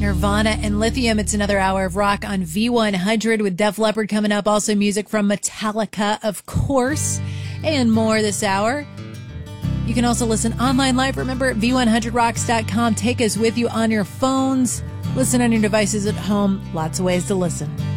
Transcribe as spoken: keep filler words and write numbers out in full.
Nirvana and Lithium. It's another hour of rock on V one hundred with Def Leppard coming up. Also music from Metallica, of course, and more this hour. You can also listen online live. Remember at V one hundred rocks dot com. Take us with you on your phones. Listen on your devices at home. Lots of ways to listen.